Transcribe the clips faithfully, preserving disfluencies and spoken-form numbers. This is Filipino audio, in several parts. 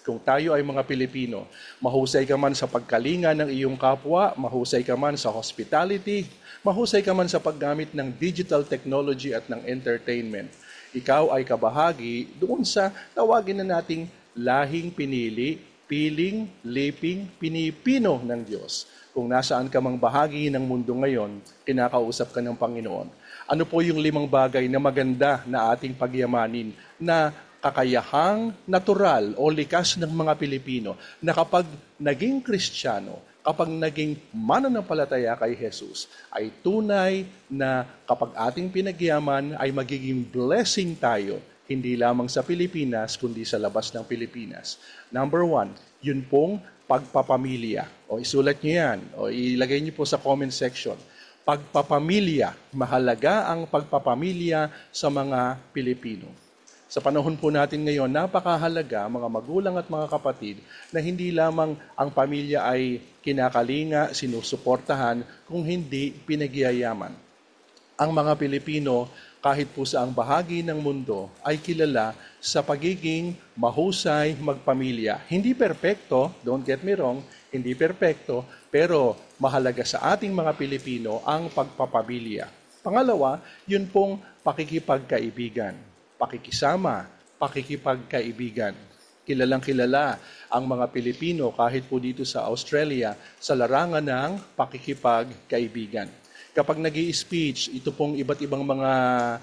Kung tayo ay mga Pilipino, mahusay ka man sa pagkalinga ng iyong kapwa, mahusay ka man sa hospitality, mahusay ka man sa paggamit ng digital technology at ng entertainment, ikaw ay kabahagi doon sa tawagin na nating lahing pinili, piling, liping, pinipino ng Diyos. Kung nasaan ka mang bahagi ng mundo ngayon, kinakausap ka ng Panginoon. Ano po yung limang bagay na maganda na ating pagyamanin na kakayahang natural o likas ng mga Pilipino na kapag naging Kristiyano, kapag naging mananampalataya kay Jesus, ay tunay na kapag ating pinagyaman ay magiging blessing tayo, hindi lamang sa Pilipinas, kundi sa labas ng Pilipinas. Number one, yun pong pagpapamilya. O isulat niyo yan, o ilagay niyo po sa comment section. Pagpapamilya, mahalaga ang pagpapamilya sa mga Pilipino. Sa panahon po natin ngayon, napakahalaga mga magulang at mga kapatid na hindi lamang ang pamilya ay kinakalinga, sinusuportahan, kung hindi pinagyayaman. Ang mga Pilipino, kahit po sa ang bahagi ng mundo, ay kilala sa pagiging mahusay magpamilya. Hindi perpekto, don't get me wrong, hindi perpekto, pero mahalaga sa ating mga Pilipino ang pagpapamilya. Pangalawa, yun pong pakikipagkaibigan. Pakikisama, pakikipagkaibigan. Kilalang kilala ang mga Pilipino kahit po dito sa Australia sa larangan ng pakikipagkaibigan. Kapag nag-i-speech, ito pong iba't ibang mga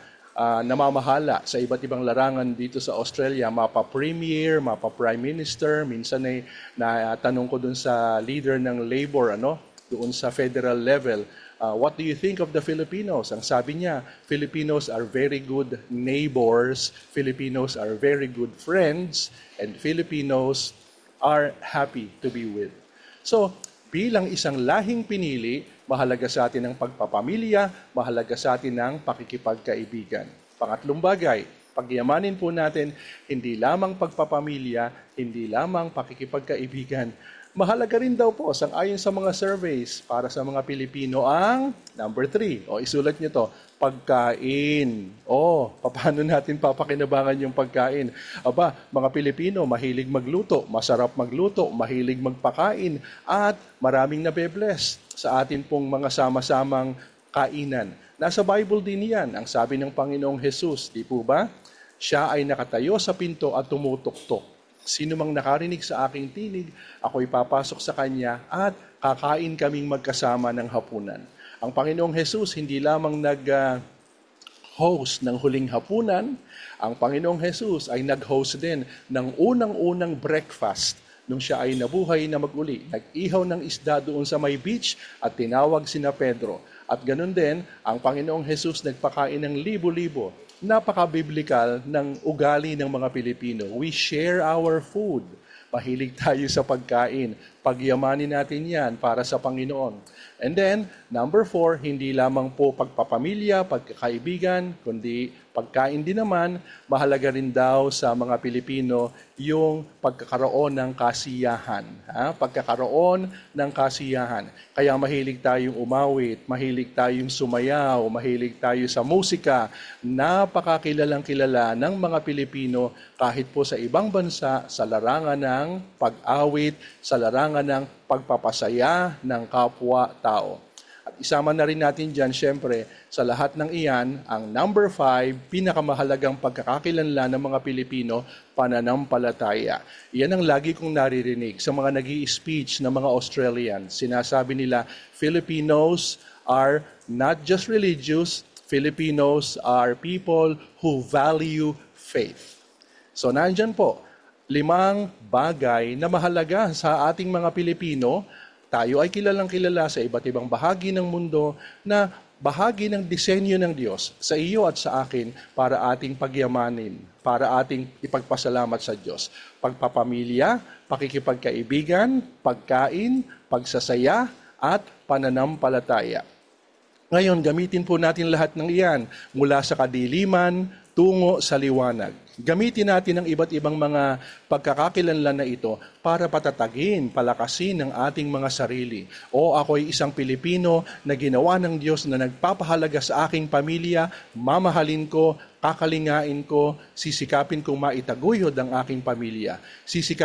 uh, namamahala sa iba't ibang larangan dito sa Australia, mapa Premier, mapa Prime Minister, minsan ay natanong ko dun sa leader ng Labor, ano, doon sa federal level, Uh, what do you think of the Filipinos? Ang sabi niya, Filipinos are very good neighbors, Filipinos are very good friends, and Filipinos are happy to be with. So, bilang isang lahing pinili, mahalaga sa atin ang pagpapamilya, mahalaga sa atin ang pakikipagkaibigan. Pangatlong bagay, pagyamanin po natin, hindi lamang pagpapamilya, hindi lamang pakikipagkaibigan, mahalaga rin daw po, sang-ayon sa mga surveys para sa mga Pilipino, ang number three. O, isulat nyo to, pagkain. O, paano natin papakinabangan yung pagkain? Aba, mga Pilipino, mahilig magluto, masarap magluto, mahilig magpakain, at maraming nabe-bless sa atin pong mga sama-samang kainan. Nasa Bible din yan, ang sabi ng Panginoong Jesus, di po ba? Siya ay nakatayo sa pinto at tumutuktok. Sino mang nakarinig sa aking tinig, ako'y papasok sa kanya at kakain kaming magkasama ng hapunan. Ang Panginoong Jesus hindi lamang nag-host ng huling hapunan, ang Panginoong Jesus ay nag-host din ng unang-unang breakfast nung siya ay nabuhay na mag-uli. Nag-ihaw ng isda doon sa may beach at tinawag sina Pedro. At ganun din, ang Panginoong Jesus nagpakain ng libo-libo. Napaka-biblical ng ugali ng mga Pilipino. We share our food. Mahilig tayo sa pagkain. Pagyamanin natin yan para sa Panginoon. And then, number four, hindi lamang po pagpapamilya, pagkakaibigan, kundi pagkain din naman, mahalaga rin daw sa mga Pilipino yung pagkakaroon ng kasiyahan. Ha? Pagkakaroon ng kasiyahan. Kaya mahilig tayong umawit, mahilig tayong sumayaw, mahilig tayo sa musika. Napakakilalang kilala ng mga Pilipino kahit po sa ibang bansa sa larangan ng pag-awit, sa larangan ng pagpapasaya ng kapwa-tao. At isama na rin natin dyan, syempre, sa lahat ng iyan, ang number five, pinakamahalagang pagkakakilanlan ng mga Pilipino, pananampalataya. Iyan ang lagi kong naririnig sa mga nag-i-speech ng mga Australians. Sinasabi nila, Filipinos are not just religious, Filipinos are people who value faith. So, nandyan po, limang bagay na mahalaga sa ating mga Pilipino. Tayo ay kilalang kilala sa iba't ibang bahagi ng mundo na bahagi ng disenyo ng Diyos sa iyo at sa akin para ating pagyamanin, para ating ipagpasalamat sa Diyos. Pagpapamilya, pakikipagkaibigan, pagkain, pagsasaya, at pananampalataya. Ngayon, gamitin po natin lahat ng iyan mula sa kadiliman tungo sa liwanag. Gamitin natin ang iba't ibang mga pagkakakilanlan na ito para patatagin, palakasin ang ating mga sarili. O ako'y isang Pilipino na ginawa ng Diyos na nagpapahalaga sa aking pamilya, mamahalin ko, kakalingain ko, sisikapin kong maitaguyod ang aking pamilya. Sisikapin